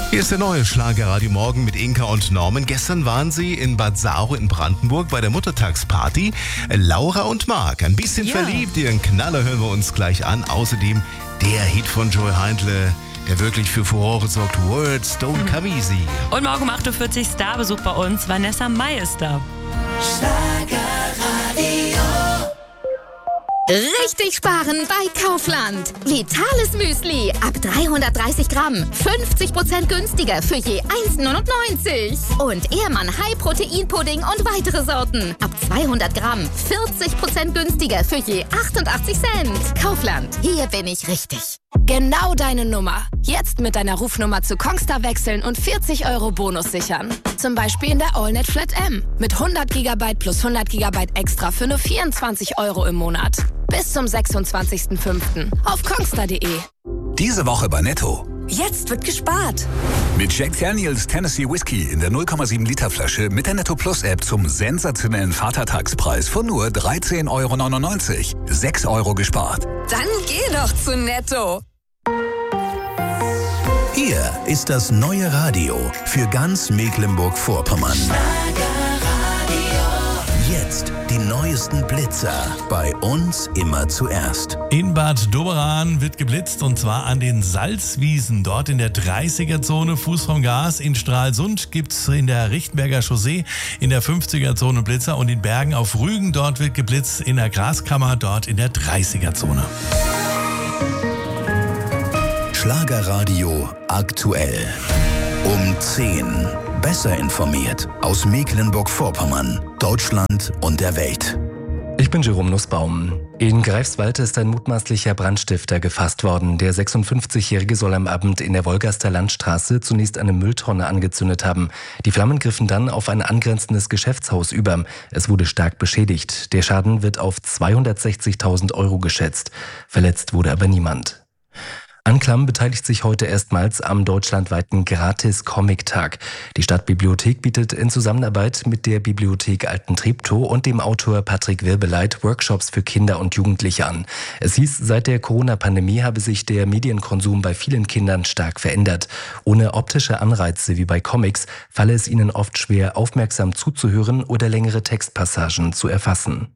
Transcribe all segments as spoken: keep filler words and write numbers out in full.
Hier ist der neue Schlagerradio Morgen mit Inka und Norman. Gestern waren sie in Bad Saure in Brandenburg bei der Muttertagsparty. Laura und Marc, ein bisschen ja. verliebt. Ihren Knaller hören wir uns gleich an. Außerdem der Hit von Joey Heindle, der wirklich für Furore sorgt. Words don't come easy. Und morgen um acht Uhr vierzig Starbesuch bei uns. Vanessa Mai ist da. Schlagerradio. Richtig sparen bei Kaufland. Vitales Müsli ab dreihundertdreißig Gramm. fünfzig Prozent günstiger für je eins Komma neunundneunzig. Und Ehrmann High Protein Pudding und weitere Sorten. Ab zweihundert Gramm. vierzig Prozent günstiger für je achtundachtzig Cent. Kaufland. Hier bin ich richtig. Genau deine Nummer. Jetzt mit deiner Rufnummer zu Kongstar wechseln und vierzig Euro Bonus sichern. Zum Beispiel in der AllNet Flat M. Mit hundert Gigabyte plus hundert Gigabyte extra für nur vierundzwanzig Euro im Monat. Bis zum sechsundzwanzigsten fünften auf kongstar punkt de. Diese Woche bei Netto. Jetzt wird gespart. Mit Jack Daniels Tennessee Whiskey in der null Komma sieben Liter Flasche mit der Netto Plus App zum sensationellen Vatertagspreis von nur dreizehn Euro neunundneunzig. sechs Euro gespart. Dann geh doch zu Netto. Hier ist das neue Radio für ganz Mecklenburg-Vorpommern. Jetzt die neuesten Blitzer. Bei uns immer zuerst. In Bad Doberan wird geblitzt und zwar an den Salzwiesen. Dort in der dreißiger-Zone Fuß vom Gas. In Stralsund gibt es in der Richtenberger Chaussee in der fünfziger-Zone Blitzer. Und in Bergen auf Rügen, dort wird geblitzt in der Graskammer, dort in der dreißiger-Zone. Schlagerradio aktuell. Um zehn. Besser informiert aus Mecklenburg-Vorpommern, Deutschland und der Welt. Ich bin Jerome Nussbaum. In Greifswald ist ein mutmaßlicher Brandstifter gefasst worden. Der sechsundfünfzigjährige soll am Abend in der Wolgaster Landstraße zunächst eine Mülltonne angezündet haben. Die Flammen griffen dann auf ein angrenzendes Geschäftshaus über. Es wurde stark beschädigt. Der Schaden wird auf zweihundertsechzigtausend Euro geschätzt. Verletzt wurde aber niemand. Anklam beteiligt sich heute erstmals am deutschlandweiten Gratis-Comic-Tag. Die Stadtbibliothek bietet in Zusammenarbeit mit der Bibliothek Alten Treptow und dem Autor Patrick Wirbeleit Workshops für Kinder und Jugendliche an. Es hieß, seit der Corona-Pandemie habe sich der Medienkonsum bei vielen Kindern stark verändert. Ohne optische Anreize wie bei Comics falle es ihnen oft schwer, aufmerksam zuzuhören oder längere Textpassagen zu erfassen.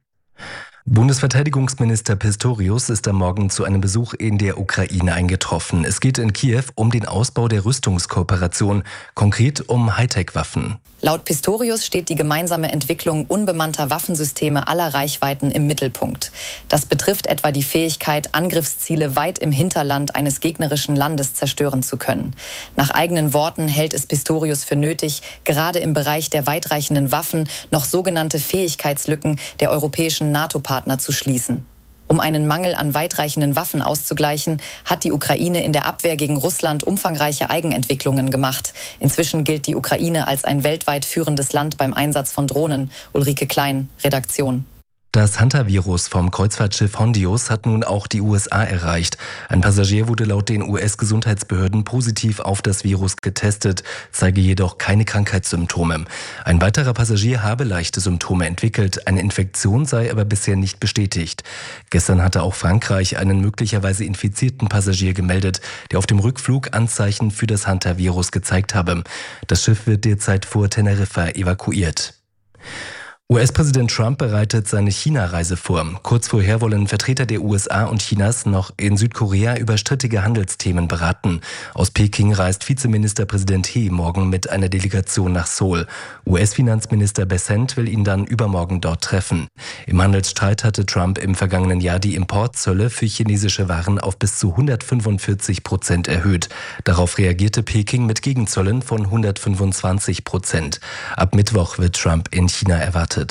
Bundesverteidigungsminister Pistorius ist am Morgen zu einem Besuch in der Ukraine eingetroffen. Es geht in Kiew um den Ausbau der Rüstungskooperation, konkret um Hightech-Waffen. Laut Pistorius steht die gemeinsame Entwicklung unbemannter Waffensysteme aller Reichweiten im Mittelpunkt. Das betrifft etwa die Fähigkeit, Angriffsziele weit im Hinterland eines gegnerischen Landes zerstören zu können. Nach eigenen Worten hält es Pistorius für nötig, gerade im Bereich der weitreichenden Waffen noch sogenannte Fähigkeitslücken der europäischen NATO-Partner zu schließen. Um einen Mangel an weitreichenden Waffen auszugleichen, hat die Ukraine in der Abwehr gegen Russland umfangreiche Eigenentwicklungen gemacht. Inzwischen gilt die Ukraine als ein weltweit führendes Land beim Einsatz von Drohnen. Ulrike Klein, Redaktion. Das Hantavirus vom Kreuzfahrtschiff Hondios hat nun auch die U S A erreicht. Ein Passagier wurde laut den U S-Gesundheitsbehörden positiv auf das Virus getestet, zeige jedoch keine Krankheitssymptome. Ein weiterer Passagier habe leichte Symptome entwickelt, eine Infektion sei aber bisher nicht bestätigt. Gestern hatte auch Frankreich einen möglicherweise infizierten Passagier gemeldet, der auf dem Rückflug Anzeichen für das Hantavirus gezeigt habe. Das Schiff wird derzeit vor Teneriffa evakuiert. U S-Präsident Trump bereitet seine China-Reise vor. Kurz vorher wollen Vertreter der U S A und Chinas noch in Südkorea über strittige Handelsthemen beraten. Aus Peking reist Vizeministerpräsident He morgen mit einer Delegation nach Seoul. U S-Finanzminister Bessent will ihn dann übermorgen dort treffen. Im Handelsstreit hatte Trump im vergangenen Jahr die Importzölle für chinesische Waren auf bis zu hundertfünfundvierzig Prozent erhöht. Darauf reagierte Peking mit Gegenzöllen von hundertfünfundzwanzig Prozent. Ab Mittwoch wird Trump in China erwartet.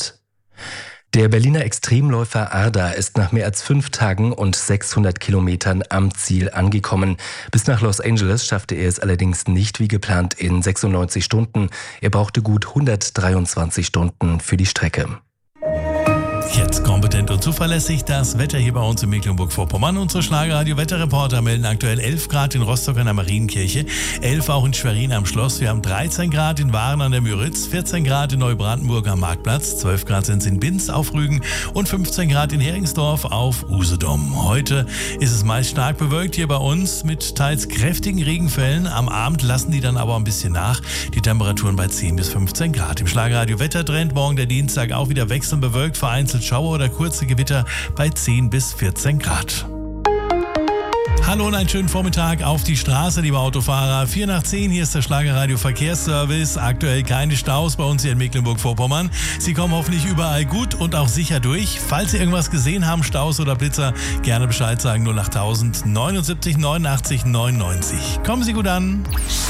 Der Berliner Extremläufer Arda ist nach mehr als fünf Tagen und sechshundert Kilometern am Ziel angekommen. Bis nach Los Angeles schaffte er es allerdings nicht wie geplant in sechsundneunzig Stunden. Er brauchte gut hundertdreiundzwanzig Stunden für die Strecke. Jetzt kommt Kompetent und zuverlässig das Wetter hier bei uns in Mecklenburg-Vorpommern. Unsere Schlagerradio-Wetterreporter melden aktuell elf Grad in Rostock an der Marienkirche, elf auch in Schwerin am Schloss. Wir haben dreizehn Grad in Waren an der Müritz, vierzehn Grad in Neubrandenburg am Marktplatz, zwölf Grad sind es in Binz auf Rügen und fünfzehn Grad in Heringsdorf auf Usedom. Heute ist es meist stark bewölkt hier bei uns mit teils kräftigen Regenfällen. Am Abend lassen die dann aber ein bisschen nach. Die Temperaturen bei zehn bis fünfzehn Grad. Im Schlagerradio Wettertrend morgen der Dienstag auch wieder wechselnd bewölkt, vereinzelt Schauer oder kurze Gewitter bei zehn bis vierzehn Grad. Hallo und einen schönen Vormittag auf die Straße, liebe Autofahrer. vier nach zehn, hier ist der Schlagerradio Verkehrsservice. Aktuell keine Staus bei uns hier in Mecklenburg-Vorpommern. Sie kommen hoffentlich überall gut und auch sicher durch. Falls Sie irgendwas gesehen haben, Staus oder Blitzer, gerne Bescheid sagen. null acht tausend neunundsiebzig neunundachtzig neunundneunzig. Kommen Sie gut an.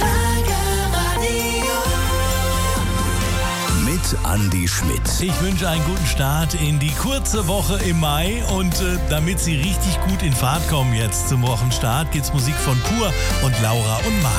Mit Andi Schmidt. Ich wünsche einen guten Start in die kurze Woche im Mai und äh, damit Sie richtig gut in Fahrt kommen jetzt zum Wochenstart, gibt's Musik von Pur und Laura und Marc.